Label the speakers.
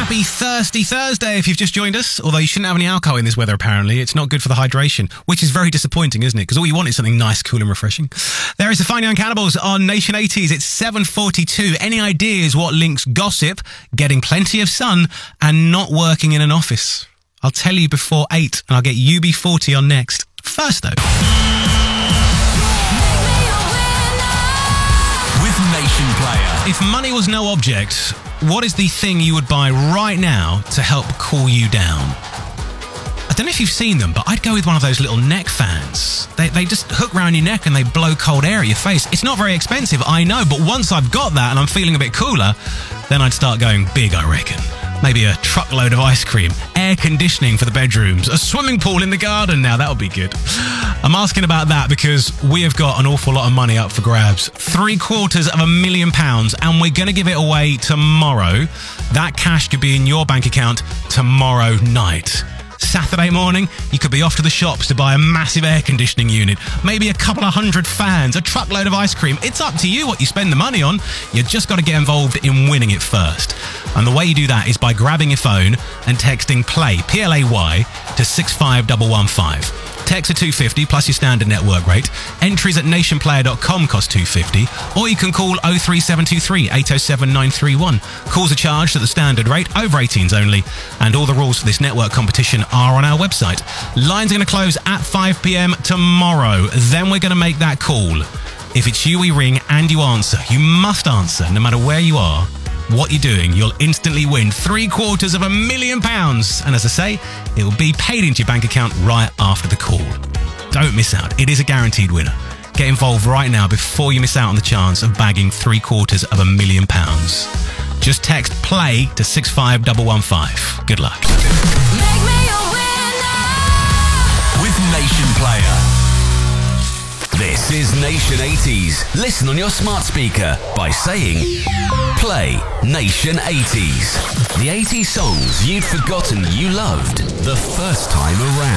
Speaker 1: Happy Thirsty Thursday if you've just joined us, although you shouldn't have any alcohol in this weather apparently. It's not good for the hydration, which is very disappointing, isn't it? Because all you want is something nice, cool and refreshing. There is the Fine Young Cannibals on Nation 80s. It's 7:42. Any ideas what links gossip, getting plenty of sun and not working in an office? I'll tell you before 8 and I'll get UB40 on next. First though.
Speaker 2: With Nation Player.
Speaker 1: If money was no object, what is the thing you would buy right now to help cool you down? I don't know if you've seen them, but I'd go with one of those little neck fans. They just hook around your neck and they blow cold air at your face. It's not very expensive, I know, but once I've got that and I'm feeling a bit cooler, then I'd start going big, I reckon. Maybe a truckload of ice cream, air conditioning for the bedrooms, a swimming pool in the garden. Now, that would be good. I'm asking about that because we have got an awful lot of money up for grabs. £750,000, and we're going to give it away tomorrow. That cash could be in your bank account tomorrow night. Saturday morning, you could be off to the shops to buy a massive air conditioning unit, maybe a couple of hundred fans, a truckload of ice cream. It's up to you what you spend the money on. You just got to get involved in winning it first. And the way you do that is by grabbing your phone and texting PLAY, P-L-A-Y, to 65115. Text are $250 plus your standard network rate. Entries at nationplayer.com cost $250, or you can call 03723 807 931. Calls are charged at the standard rate, over 18s only, and all the rules for this network competition are on our website. Lines are going to close at 5 p.m. tomorrow. Then we're going to make that call. If it's you we ring and you answer, you must answer no matter where you are. What you're doing, you'll instantly win £750,000. And as I say, it will be paid into your bank account right after the call. Don't miss out. It is a guaranteed winner. Get involved right now before you miss out on the chance of bagging £750,000. Just text PLAY to 65115. Good luck.
Speaker 3: Make me a winner.
Speaker 2: With Nation Player. This is Nation 80s. Listen on your smart speaker by saying Play Nation 80s. The 80s songs you'd forgotten you loved the first time around.